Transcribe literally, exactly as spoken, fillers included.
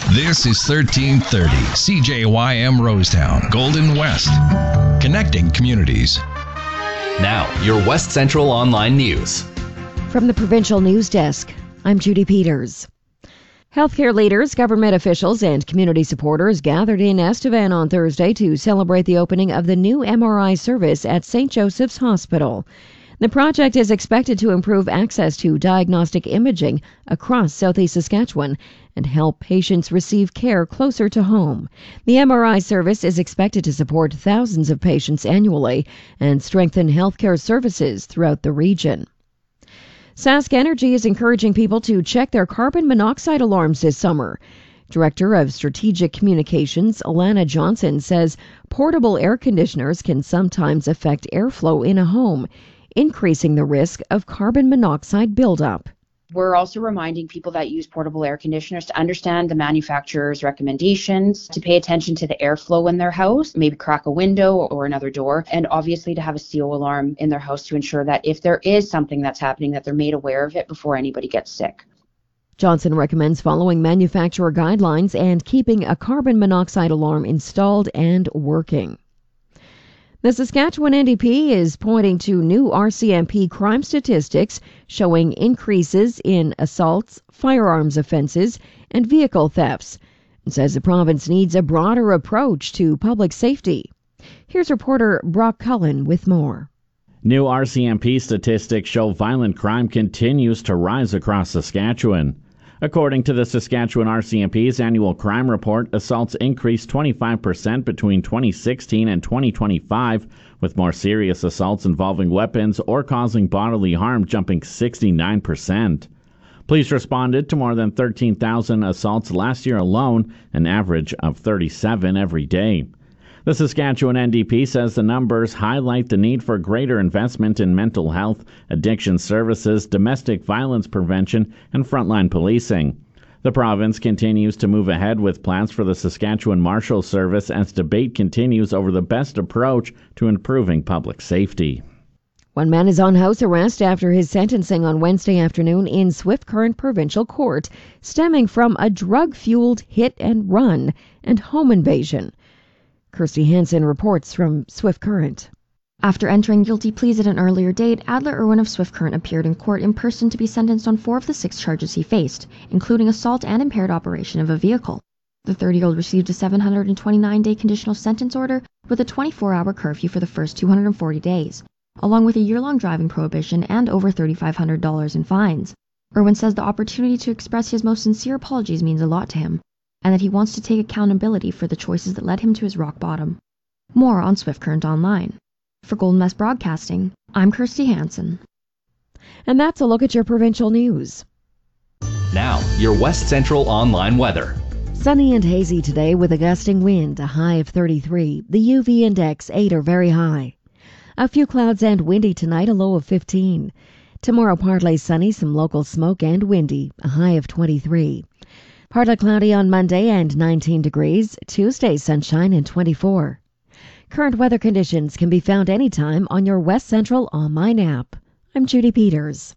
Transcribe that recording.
This is thirteen thirty C J Y M Rosetown, Golden West, connecting communities. Now, your West Central Online News. From the Provincial News Desk, I'm Judy Peters. Healthcare leaders, government officials, and community supporters gathered in Estevan on Thursday to celebrate the opening of the new M R I service at Saint Joseph's Hospital. The project is expected to improve access to diagnostic imaging across southeast Saskatchewan and help patients receive care closer to home. The M R I service is expected to support thousands of patients annually and strengthen healthcare services throughout the region. Sask Energy is encouraging people to check their carbon monoxide alarms this summer. Director of Strategic Communications, Alana Johnson, says portable air conditioners can sometimes affect airflow in a home, increasing the risk of carbon monoxide buildup. We're also reminding people that use portable air conditioners to understand the manufacturer's recommendations, to pay attention to the airflow in their house, maybe crack a window or another door, and obviously to have a C O alarm in their house to ensure that if there is something that's happening, that they're made aware of it before anybody gets sick. Johnson recommends following manufacturer guidelines and keeping a carbon monoxide alarm installed and working. The Saskatchewan N D P is pointing to new R C M P crime statistics showing increases in assaults, firearms offenses, and vehicle thefts, and says the province needs a broader approach to public safety. Here's reporter Brock Cullen with more. New R C M P statistics show violent crime continues to rise across Saskatchewan. According to the Saskatchewan R C M P's annual crime report, assaults increased twenty-five percent between twenty sixteen and twenty twenty-five, with more serious assaults involving weapons or causing bodily harm jumping sixty-nine percent. Police responded to more than thirteen thousand assaults last year alone, an average of thirty-seven every day. The Saskatchewan N D P says the numbers highlight the need for greater investment in mental health, addiction services, domestic violence prevention, and frontline policing. The province continues to move ahead with plans for the Saskatchewan Marshal Service as debate continues over the best approach to improving public safety. One man is on house arrest after his sentencing on Wednesday afternoon in Swift Current Provincial Court, stemming from a drug-fueled hit and run and home invasion. Kirsty Hansen reports from Swift Current. After entering guilty pleas at an earlier date, Adler Irwin of Swift Current appeared in court in person to be sentenced on four of the six charges he faced, including assault and impaired operation of a vehicle. The thirty-year-old received a seven hundred twenty-nine day conditional sentence order with a twenty-four hour curfew for the first two hundred forty days, along with a year-long driving prohibition and over three thousand five hundred dollars in fines. Irwin says the opportunity to express his most sincere apologies means a lot to him, and that he wants to take accountability for the choices that led him to his rock bottom. More on Swift Current Online. For Golden West Broadcasting, I'm Kirsty Hansen. And that's a look at your provincial news. Now, your West Central Online weather. Sunny and hazy today with a gusting wind, a high of thirty-three. The U V index eight or very high. A few clouds and windy tonight, a low of fifteen. Tomorrow partly sunny, some local smoke and windy, a high of twenty-three. Partly cloudy on Monday and nineteen degrees. Tuesday, sunshine and twenty-four. Current weather conditions can be found anytime on your West Central Online app. I'm Judy Peters.